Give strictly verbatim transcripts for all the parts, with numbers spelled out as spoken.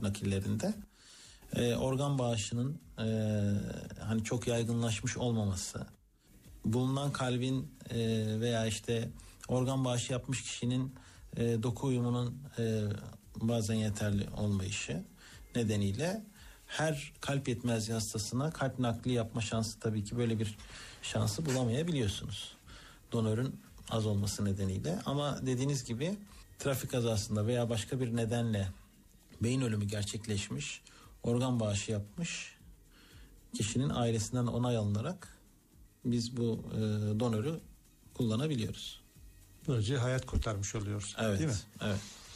kalp nakillerinde. E, organ bağışının e, hani çok yaygınlaşmış olmaması, bulunan kalbin e, veya işte organ bağışı yapmış kişinin e, doku uyumunun e, bazen yeterli olmayışı nedeniyle her kalp yetmezliği hastasına kalp nakli yapma şansı, tabii ki böyle bir şansı bulamayabiliyorsunuz. Donörün az olması nedeniyle. Ama dediğiniz gibi trafik kazasında veya başka bir nedenle beyin ölümü gerçekleşmiş, organ bağışı yapmış kişinin ailesinden onay alınarak biz bu e, donörü kullanabiliyoruz. Böylece hayat kurtarmış oluyoruz. Evet, değil mi? Evet.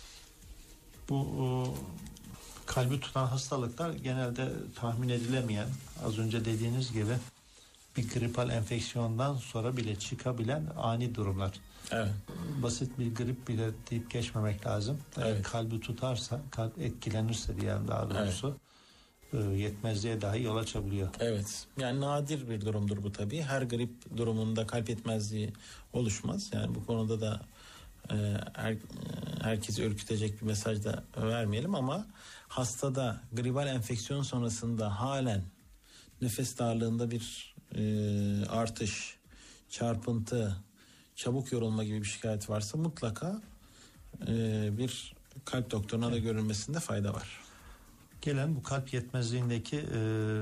Bu o, kalbi tutan hastalıklar genelde tahmin edilemeyen, az önce dediğiniz gibi bir gripal enfeksiyondan sonra bile çıkabilen ani durumlar. Evet. Basit bir grip bile deyip geçmemek lazım. Eğer Evet. kalbi tutarsa, kalp etkilenirse diyelim daha doğrusu, evet. yetmezliğe dahi yol açabiliyor. Evet. Yani nadir bir durumdur bu tabii. Her grip durumunda kalp yetmezliği oluşmaz. Yani bu konuda da e, her, herkesi ürkütecek bir mesaj da vermeyelim ama hastada gribal enfeksiyon sonrasında halen nefes darlığında bir e, artış, çarpıntı, çabuk yorulma gibi bir şikayet varsa mutlaka e, bir kalp doktoruna da görülmesinde fayda var. Gelen bu kalp yetmezliğindeki e,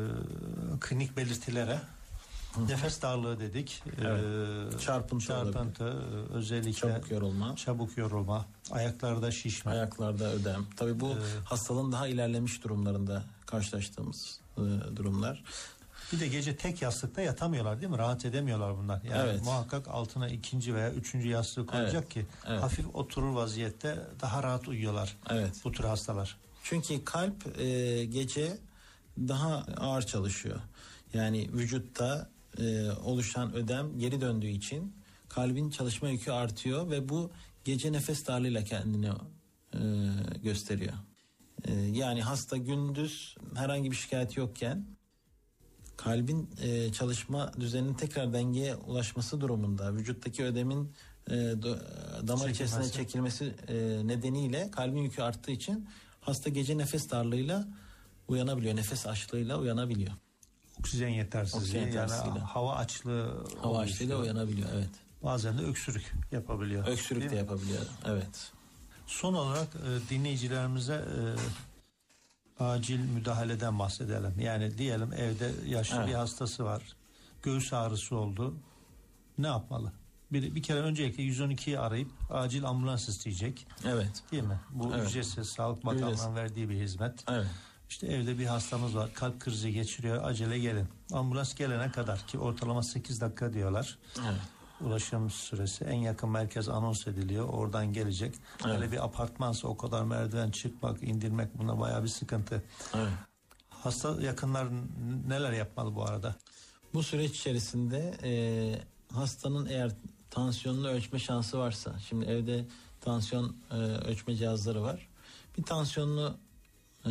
klinik belirtilere Hı. nefes darlığı dedik. Evet. E, çarpıntı, çarpıntı özellikle çabuk yorulma, çabuk yorulma, ayaklarda şişme, ayaklarda ödem. Tabii bu ee, hastalığın daha ilerlemiş durumlarında karşılaştığımız e, durumlar. Bir de gece tek yastıkta yatamıyorlar değil mi? Rahat edemiyorlar bunlar. Yani evet. muhakkak altına ikinci veya üçüncü yastığı koyacak evet. ki evet. hafif oturur vaziyette daha rahat uyuyorlar. Evet. Bu tür hastalar. Çünkü kalp e, gece daha ağır çalışıyor. Yani vücutta e, oluşan ödem geri döndüğü için kalbin çalışma yükü artıyor ve bu gece nefes darlığıyla kendini e, gösteriyor. E, yani hasta gündüz herhangi bir şikayet yokken kalbin e, çalışma düzeninin tekrar dengeye ulaşması durumunda vücuttaki ödemin e, do, damar içerisine çekilmesi e, nedeniyle kalbin yükü arttığı için hasta gece nefes darlığıyla uyanabiliyor, nefes açlığıyla uyanabiliyor. Oksijen yetersizliği, Oksijen yetersizliği. Yani hava açlığı hava açlığıyla uyanabiliyor, evet. Bazen de öksürük yapabiliyor. Öksürük de yapabiliyor, evet. Son olarak e, dinleyicilerimize e, acil müdahaleden bahsedelim. Yani diyelim evde yaşlı evet. bir hastası var. Göğüs ağrısı oldu. Ne yapmalı? Bir, bir kere öncelikle yüz on ikiyi arayıp acil ambulans isteyecek. Evet. Değil mi? Bu evet. ücretsiz, Sağlık Bakanlığı'nın verdiği bir hizmet. Evet. İşte evde bir hastamız var, kalp krizi geçiriyor, acele gelin. Ambulans gelene kadar, ki ortalama sekiz dakika diyorlar. Evet. Ulaşım süresi, en yakın merkez anons ediliyor, oradan gelecek. Evet. Hele bir apartmansa o kadar merdiven çıkmak, indirmek, buna bayağı bir sıkıntı. Evet. Hasta yakınlar neler yapmalı bu arada? Bu süreç içerisinde e, hastanın eğer tansiyonunu ölçme şansı varsa, şimdi evde tansiyon e, ölçme cihazları var. Bir tansiyonunu e,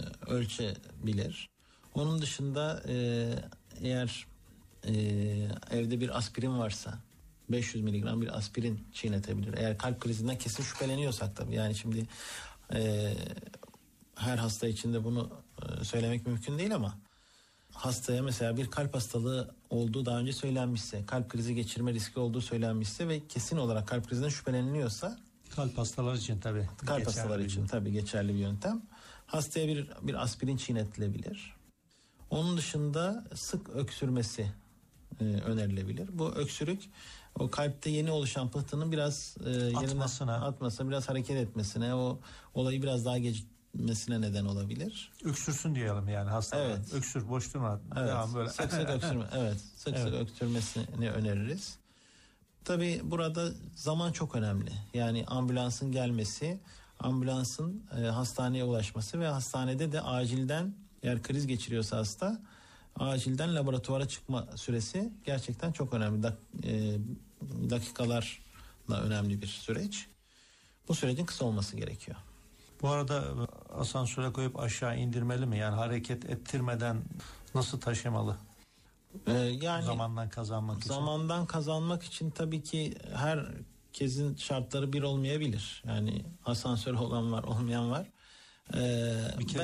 ölçebilir. Onun dışında e, eğer e, evde bir aspirin varsa beş yüz miligram bir aspirin çiğnetebilir. Eğer kalp krizinden kesin şüpheleniyorsak tabii. Yani şimdi e, her hasta için de bunu e, söylemek mümkün değil ama hastaya mesela bir kalp hastalığı olduğu daha önce söylenmişse, kalp krizi geçirme riski olduğu söylenmişse ve kesin olarak kalp krizinden şüpheleniyorsa, kalp hastaları için tabii kalp hastaları için tabii geçerli bir yöntem. Hastaya bir bir aspirin çiğnetilebilir. Onun dışında sık öksürmesi e, önerilebilir. Bu öksürük o kalpte yeni oluşan pıhtının biraz e, yerinden atmasına, biraz hareket etmesine, o olayı biraz daha geçmesine neden olabilir. Öksürsün diyelim yani hasta. Evet. Öksür, boş durma. Evet. Devam böyle. Sık sık öksürme. Evet. Sık evet. sık öksürmesini öneririz. Tabii burada zaman çok önemli. Yani ambulansın gelmesi, ambulansın e, hastaneye ulaşması ve hastanede de acilden, eğer kriz geçiriyorsa hasta, acilden laboratuvara çıkma süresi gerçekten çok önemli. Dak, e, dakikalarla önemli bir süreç. Bu sürecin kısa olması gerekiyor. Bu arada asansöre koyup aşağı indirmeli mi? Yani hareket ettirmeden nasıl taşımalı? Ee, yani zamandan kazanmak için. Zamandan kazanmak için tabii ki herkesin şartları bir olmayabilir. Yani asansör olan var, olmayan var. Ee,